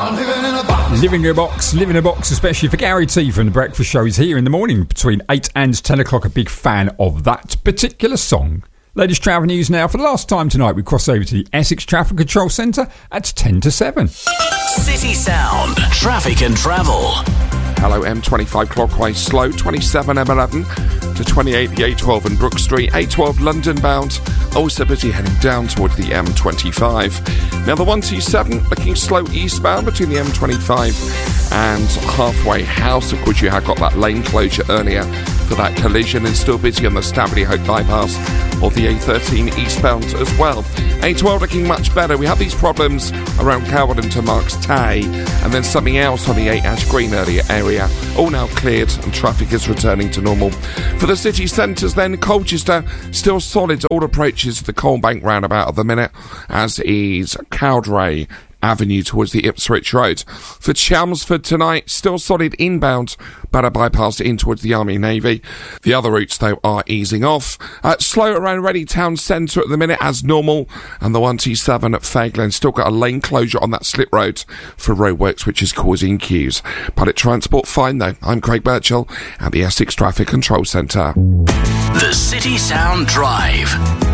Living in a box, especially for Gary T from the breakfast shows here in the morning between 8 and 10 o'clock. A big fan of that particular song. Latest travel news now. For the last time tonight, we cross over to the Essex Traffic Control Centre at 10 to 7. City Sound, traffic and travel. Hello, M25 clockwise slow, 27 M11 to 28 the A12 in Brook Street, A12 London bound, also busy heading down towards the M25. Now the 127 looking slow eastbound between the M25 and Halfway House. Of course, you had got that lane closure earlier for that collision, and still busy on the Staveley Hope bypass of the A13 eastbound as well. A12 looking much better. We have these problems around Calverton to Marks Tay, and then something else on the 8 Ash Green area. All now cleared and traffic is returning to normal. For the city centres then, Colchester still solid. All approaches to the Coalbank roundabout at the minute, as is Cowdray Avenue towards the Ipswich Road. For Chelmsford tonight, still solid inbound, but a bypass in towards the Army Navy. The other routes, though, are easing off. Slow around Reading Town Centre at the minute as normal, and the 127 at Fairglen still got a lane closure on that slip road for roadworks, which is causing queues. Public transport fine, though. I'm Craig Birchall at the Essex Traffic Control Centre. The City Sound Drive.